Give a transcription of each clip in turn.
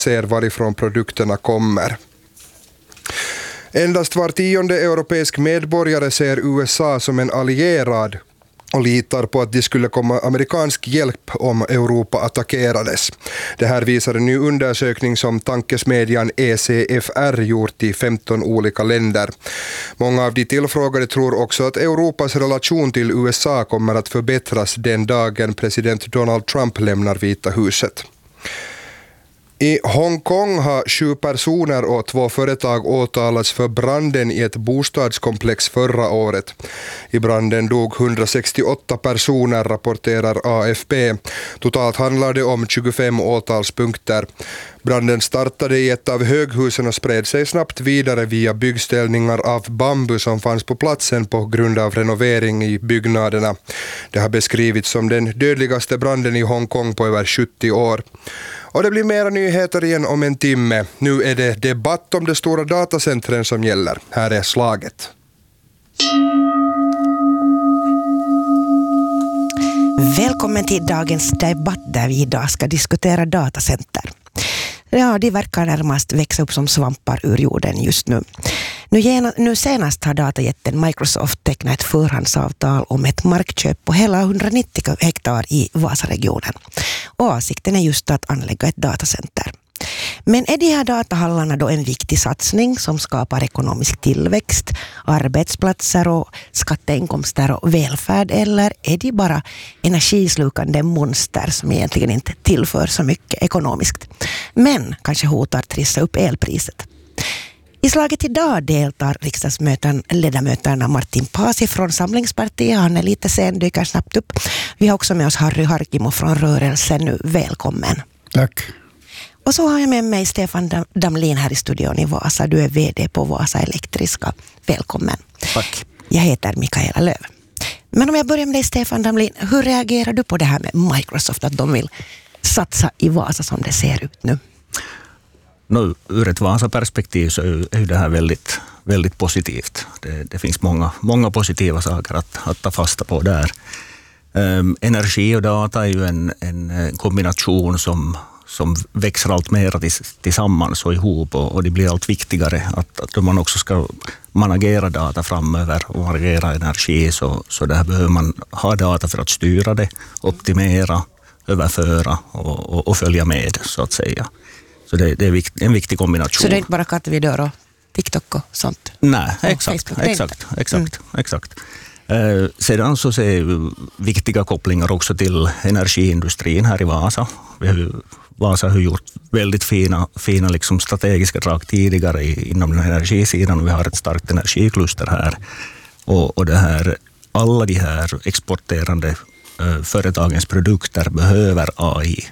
ser varifrån produkterna kommer. Endast var 10:e europeisk medborgare ser USA som en allierad och litar på att det skulle komma amerikansk hjälp om Europa attackerades. Det här visar en ny undersökning som tankesmedjan ECFR gjort i 15 olika länder. Många av de tillfrågade tror också att Europas relation till USA kommer att förbättras den dagen president Donald Trump lämnar Vita huset. I Hongkong har 7 personer och 2 företag åtalats för branden i ett bostadskomplex förra året. I branden dog 168 personer, rapporterar AFP. Totalt handlar det om 25 åtalspunkter. Branden startade i ett av höghusen och spred sig snabbt vidare via byggställningar av bambu som fanns på platsen på grund av renovering i byggnaderna. Det har beskrivits som den dödligaste branden i Hongkong på över 70 år. Och det blir mera nyheter igen om en timme. Nu är det debatt om de stora datacentren som gäller. Här är slaget. Välkommen till dagens debatt där vi idag ska diskutera datacenter. Ja, de verkar närmast växa upp som svampar ur jorden just nu. Nu senast har datajätten Microsoft tecknat ett förhandsavtal om ett markköp på hela 190 hektar i Vasaregionen. Och avsikten är just att anlägga ett datacenter. Men är de här datahallarna då en viktig satsning som skapar ekonomisk tillväxt, arbetsplatser och skatteinkomster och välfärd, eller är de bara energislukande monster som egentligen inte tillför så mycket ekonomiskt, men kanske hotar trissa upp elpriset? I slaget idag deltar riksdagsledamöterna Martin Paasi från Samlingspartiet. Han är lite sen, dyker snabbt upp. Vi har också med oss Harry Harkimo från Rörelsen nu. Välkommen. Tack. Och så har jag med mig Stefan Damlin här i studion i Vasa. Du är vd på Vasa Elektriska. Välkommen. Tack. Jag heter Mikaela Löv. Men om jag börjar med dig, Stefan Damlin. Hur reagerar du på det här med Microsoft, att de vill satsa i Vasa som det ser ut nu? Nu, ur ett Vasa-perspektiv så är ju det här väldigt, väldigt positivt. Det finns många positiva saker att ta fasta på där. Energi och data är ju en kombination som växer allt mer tillsammans och ihop, och det blir allt viktigare att man också ska managera data framöver och managera energi, så där behöver man ha data för att styra det, optimera, överföra och följa med, så att säga. Så det är en viktig kombination. Så det är inte bara kattvideo och TikTok och sånt? Nej, exakt. Sedan så ser vi viktiga kopplingar också till energiindustrin här i Vasa. Vasa har gjort väldigt fina liksom strategiska drag tidigare inom den energisidan. Vi har ett starkt energikluster här. Och det här, alla de här exporterande företagens produkter behöver AI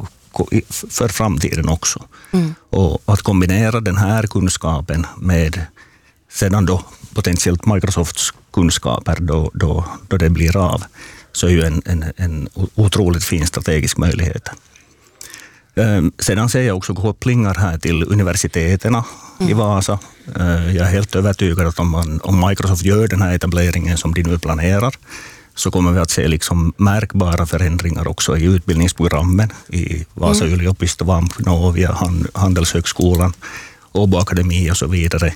för framtiden också. Och att kombinera den här kunskapen med sedan då potentiellt Microsofts kunskaper då det blir av, så är ju en otroligt fin strategisk möjlighet. Sedan ser jag också kopplingar här till universiteterna i Vasa. Jag är helt övertygad att om Microsoft gör den här etableringen som de nu planerar, så kommer vi att se liksom märkbara förändringar också i utbildningsprogrammen i Vasa yliopisto, VAMP, Novia, Handelshögskolan, Åbo Akademi och så vidare.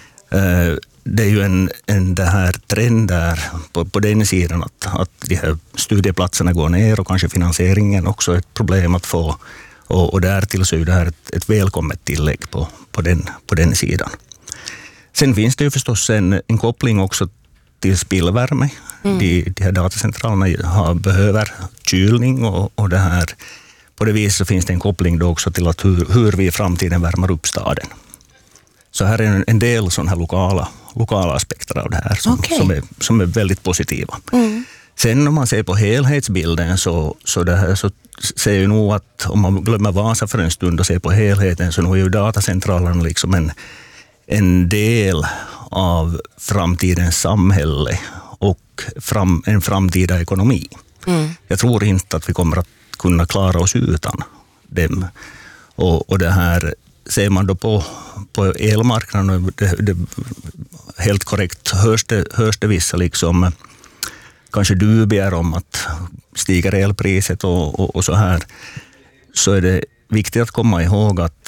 Det är ju en det här trend där på den sidan att de här studieplatserna går ner, och kanske finansieringen också är ett problem att få, och därtill så är det här ett välkommet tillägg på den sidan. Sen finns det ju förstås en koppling också till spillvärme. De här datacentralerna behöver kylning, och det här, på det viset så finns det en koppling då också till att hur vi i framtiden värmer upp staden. Så här är en del sådana här lokala aspekter av det här som är väldigt positiva. Sen om man ser på helhetsbilden så ser jag nog att om man glömmer Vasa för en stund och ser på helheten, så nu är ju datacentralerna liksom en del av framtidens samhälle och en framtida ekonomi. Jag tror inte att vi kommer att kunna klara oss utan dem. Och det här ser man då på elmarknaden, det helt korrekt hörs det vissa liksom kanske dubier om att stiger elpriset och så här. så är det viktigt att komma ihåg att